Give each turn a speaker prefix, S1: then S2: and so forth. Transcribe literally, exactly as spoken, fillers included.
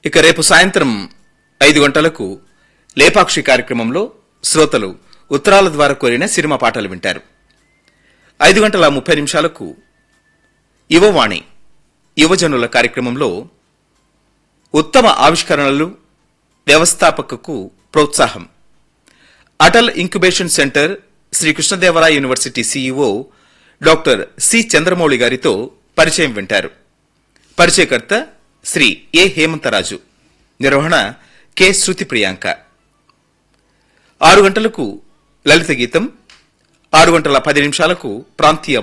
S1: ఇక రేపు సాయంత్రం ఐదు గంటలకు లేపాక్షి కార్యక్రమంలో శ్రోతలు ఉత్తరాల ద్వారా కోరిన సినిమా పాటలు వింటారు. ఐదు గంటల ముప్పై నిమిషాలకు యువవాణి యువజనుల కార్యక్రమంలో ఉత్తమ ఆవిష్కరణలు వ్యవస్థాపకకు ప్రోత్సాహం Atal incubation centre Shri Krishnadevaraya university CEO doctor C Chandramouli గారితో పరిచయం వింటారు. పరిచయకర్త శ్రీ ఏ హేమంతరాజు. నిర్వహణ కె శృతి ప్రియాంక. ఆరు గంటలకు లలిత గీతం, ఆరు గంటల పది నిమిషాలకు ప్రాంతీయ